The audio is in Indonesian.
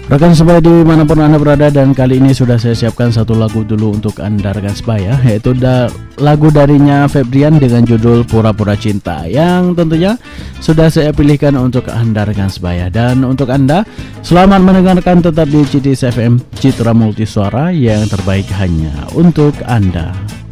Rekan sebaya dimanapun Anda berada, dan kali ini sudah saya siapkan satu lagu dulu untuk Anda rekan sebaya, yaitu lagu darinya Febrian dengan judul Pura-Pura Cinta, yang tentunya sudah saya pilihkan untuk Anda rekan sebaya. Dan untuk Anda, selamat mendengarkan tetap di CITIS FM Citra Multisuara, yang terbaik hanya untuk Anda.